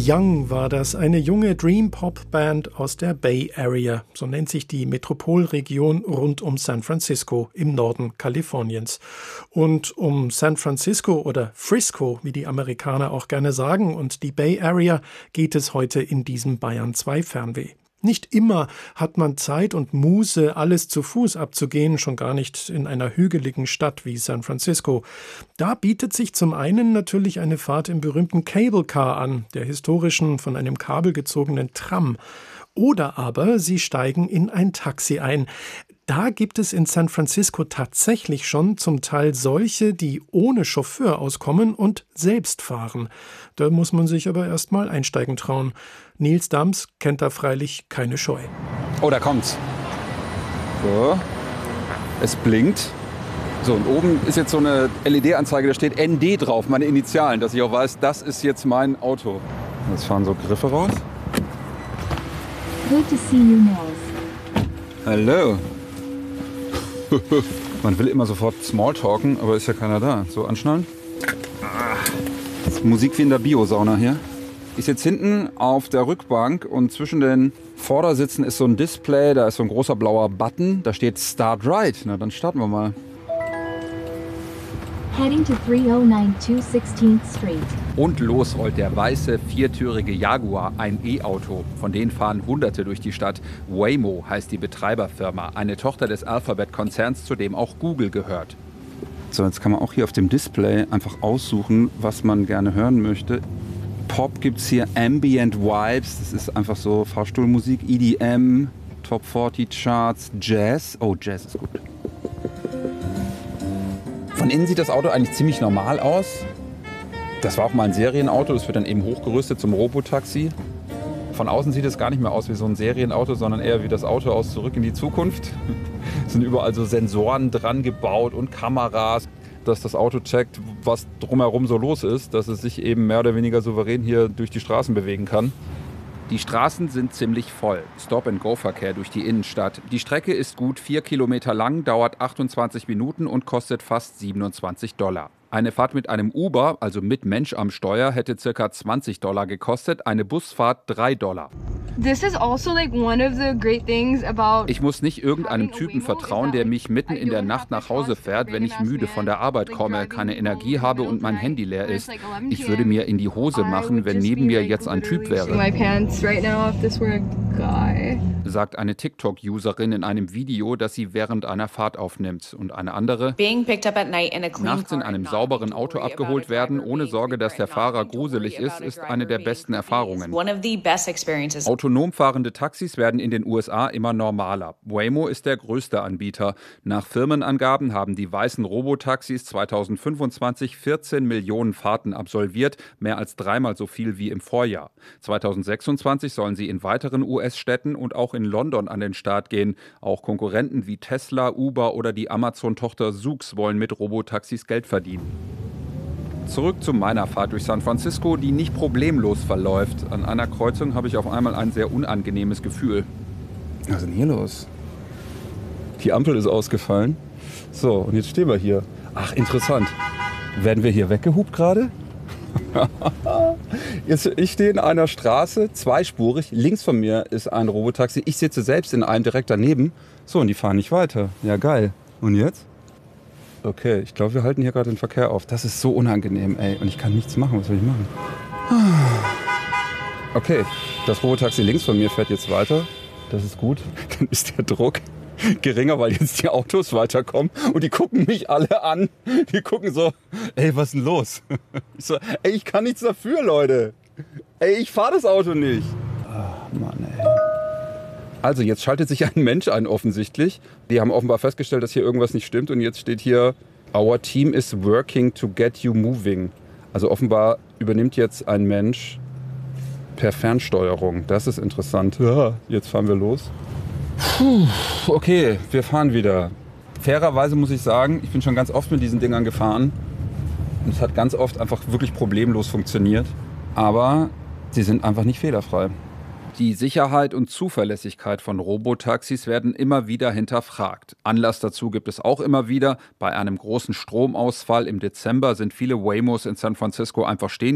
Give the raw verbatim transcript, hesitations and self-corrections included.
Young war das, eine junge Dream-Pop-Band aus der Bay Area, so nennt sich die Metropolregion rund um San Francisco im Norden Kaliforniens. Und um San Francisco oder Frisco, wie die Amerikaner auch gerne sagen, und die Bay Area geht es heute in diesem Bayern zwei Fernweh. Nicht immer hat man Zeit und Muße, alles zu Fuß abzugehen, schon gar nicht in einer hügeligen Stadt wie San Francisco. Da bietet sich zum einen natürlich eine Fahrt im berühmten Cable Car an, der historischen, von einem Kabel gezogenen Tram. Oder aber Sie steigen in ein Taxi ein. Da gibt es in San Francisco tatsächlich schon zum Teil solche, die ohne Chauffeur auskommen und selbst fahren. Da muss man sich aber erst mal einsteigen trauen. Nils Dams kennt da freilich keine Scheu. Oh, da kommt's. So, es blinkt. So, und oben ist jetzt so eine L E D-Anzeige, da steht N D drauf, meine Initialen, dass ich auch weiß, das ist jetzt mein Auto. Jetzt fahren so Griffe raus. Good to see you, Nils. Hallo. Man will immer sofort Smalltalken, aber ist ja keiner da. So, anschnallen. Das ist Musik wie in der Bio-Sauna hier. Ich sitze hinten auf der Rückbank und zwischen den Vordersitzen ist so ein Display, da ist so ein großer blauer Button, da steht Start Ride. Na, dann starten wir mal. Heading to three oh nine two sixteenth Street. Und los rollt der weiße, viertürige Jaguar, ein E-Auto. Von denen fahren Hunderte durch die Stadt. Waymo heißt die Betreiberfirma, eine Tochter des Alphabet-Konzerns, zu dem auch Google gehört. So, jetzt kann man auch hier auf dem Display einfach aussuchen, was man gerne hören möchte. Pop gibt es hier, Ambient Vibes, das ist einfach so Fahrstuhlmusik, E D M, Top vierzig Charts, Jazz. Oh, Jazz ist gut. Von innen sieht das Auto eigentlich ziemlich normal aus. Das war auch mal ein Serienauto, das wird dann eben hochgerüstet zum Robotaxi. Von außen sieht es gar nicht mehr aus wie so ein Serienauto, sondern eher wie das Auto aus Zurück in die Zukunft. Es sind überall so Sensoren dran gebaut und Kameras, dass das Auto checkt, was drumherum so los ist, dass es sich eben mehr oder weniger souverän hier durch die Straßen bewegen kann. Die Straßen sind ziemlich voll. Stop-and-Go-Verkehr durch die Innenstadt. Die Strecke ist gut vier Kilometer lang, dauert achtundzwanzig Minuten und kostet fast siebenundzwanzig Dollar. Eine Fahrt mit einem Uber, also mit Mensch am Steuer, hätte ca. zwanzig Dollar gekostet, eine Busfahrt drei Dollar. This is also like one of the great things about Ich muss nicht irgendeinem Typen vertrauen, der mich mitten in der Nacht nach Hause fährt, wenn ich müde von der Arbeit komme, keine Energie habe und mein Handy leer ist. Ich würde mir in die Hose machen, wenn neben mir jetzt ein Typ wäre, sagt eine TikTok-Userin in einem Video, das sie während einer Fahrt aufnimmt. Und eine andere: Nachts in einem sauberen Auto abgeholt werden, ohne Sorge, dass der Fahrer gruselig ist, ist eine der besten Erfahrungen. Autonom fahrende Taxis werden in den U S A immer normaler. Waymo ist der größte Anbieter. Nach Firmenangaben haben die weißen Robotaxis zweitausendfünfundzwanzig vierzehn Millionen Fahrten absolviert, mehr als dreimal so viel wie im Vorjahr. zweitausendsechsundzwanzig sollen sie in weiteren U S-Städten und auch in London an den Start gehen. Auch Konkurrenten wie Tesla, Uber oder die Amazon-Tochter Zoox wollen mit Robotaxis Geld verdienen. Zurück zu meiner Fahrt durch San Francisco, die nicht problemlos verläuft. An einer Kreuzung habe ich auf einmal ein sehr unangenehmes Gefühl. Was ist denn hier los? Die Ampel ist ausgefallen. So, und jetzt stehen wir hier. Ach, interessant. Werden wir hier weggehupt gerade? Jetzt, ich stehe in einer Straße, zweispurig. Links von mir ist ein Robotaxi. Ich sitze selbst in einem direkt daneben. So, und die fahren nicht weiter. Ja, geil. Und jetzt? Okay, ich glaube, wir halten hier gerade den Verkehr auf. Das ist so unangenehm, ey. Und ich kann nichts machen. Was soll ich machen? Okay, das Robotaxi links von mir fährt jetzt weiter. Das ist gut. Dann ist der Druck geringer, weil jetzt die Autos weiterkommen. Und die gucken mich alle an. Die gucken so, ey, was ist denn los? Ich so, ey, ich kann nichts dafür, Leute. Ey, ich fahre das Auto nicht. Ach, Mann, ey. Also jetzt schaltet sich ein Mensch ein offensichtlich. Die haben offenbar festgestellt, dass hier irgendwas nicht stimmt und jetzt steht hier: Our team is working to get you moving. Also offenbar übernimmt jetzt ein Mensch per Fernsteuerung. Das ist interessant. Ja, jetzt fahren wir los. Puh, okay, wir fahren wieder. Fairerweise muss ich sagen, ich bin schon ganz oft mit diesen Dingern gefahren. Und es hat ganz oft einfach wirklich problemlos funktioniert. Aber sie sind einfach nicht fehlerfrei. Die Sicherheit und Zuverlässigkeit von Robotaxis werden immer wieder hinterfragt. Anlass dazu gibt es auch immer wieder. Bei einem großen Stromausfall im Dezember sind viele Waymos in San Francisco einfach stehen